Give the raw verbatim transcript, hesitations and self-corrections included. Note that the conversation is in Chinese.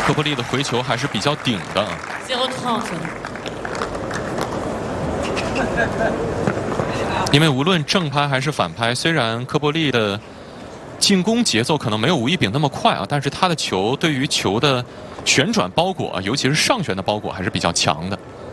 科波利的回球还是比较顶的。 zéro trente。 因为无论正拍还是反拍，虽然科波利的进攻节奏可能没有吴一丙那么快啊，但是他的球对于球的旋转包裹啊，尤其是上旋的包裹还是比较强的。